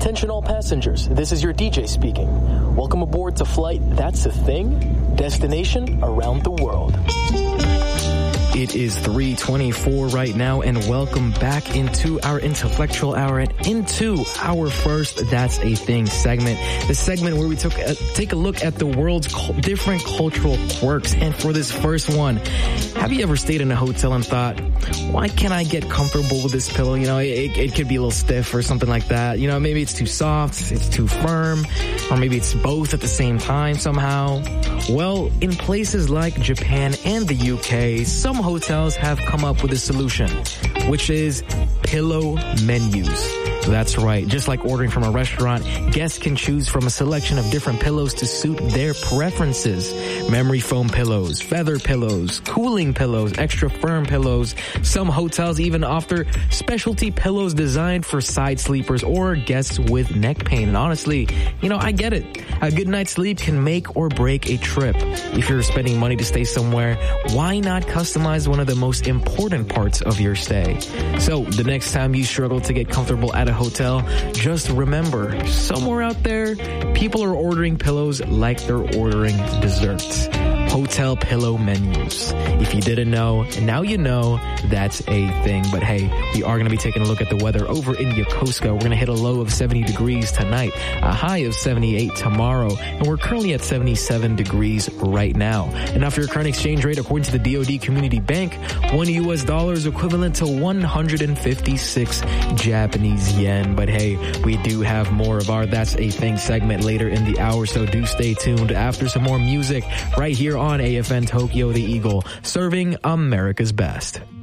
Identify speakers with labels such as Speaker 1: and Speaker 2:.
Speaker 1: Attention all passengers, this is your DJ speaking. Welcome aboard to flight That's a Thing, destination around the world.
Speaker 2: It is 3:24 right now, and welcome back into our intellectual hour and into our first That's a Thing segment. The segment where we take a look at the world's different cultural quirks. And for this first one, have you ever stayed in a hotel and thought, why can't I get comfortable with this pillow? You know, it could be a little stiff or something like that. You know, maybe it's too soft, it's too firm, or maybe it's both at the same time somehow. Well, in places like Japan and the UK, some hotels have come up with a solution, which is pillow menus. That's right. Just like ordering from a restaurant, guests can choose from a selection of different pillows to suit their preferences. Memory foam pillows, feather pillows, cooling pillows, extra firm pillows. Some hotels even offer specialty pillows designed for side sleepers or guests with neck pain. And honestly, you know, I get it. A good night's sleep can make or break a trip. If you're spending money to stay somewhere, why not customize one of the most important parts of your stay? So the next time you struggle to get comfortable at a hotel, just remember, somewhere out there, people are ordering pillows like they're ordering desserts. Hotel pillow menus. If you didn't know, and now you know, that's a thing. But hey, we are going to be taking a look at the weather over in Yokosuka. We're going to hit a low of 70 degrees tonight, a high of 78 tomorrow, and we're currently at 77 degrees right now. And now for your current exchange rate, according to the DoD Community Bank, $1 US is equivalent to 156 Japanese yen. But hey, we do have more of our That's a Thing segment later in the hour, so do stay tuned after some more music right here on AFN Tokyo the Eagle, serving America's best.